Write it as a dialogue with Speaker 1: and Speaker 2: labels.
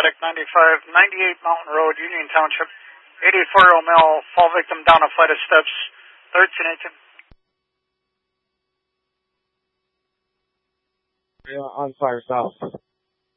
Speaker 1: Medic 95, 98 Mountain Road, Union Township. 84-year-old male, fall victim down a flight of steps. 1318.
Speaker 2: On fire south.